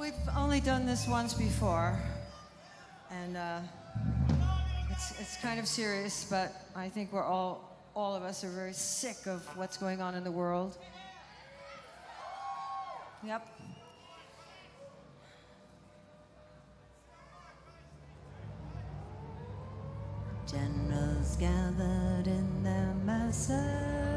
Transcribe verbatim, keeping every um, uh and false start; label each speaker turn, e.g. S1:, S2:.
S1: We've only done this once before, and uh, it's it's kind of serious, but I think we're all all of us are very sick of what's going on in the world. Yep. Generals gathered in their masses,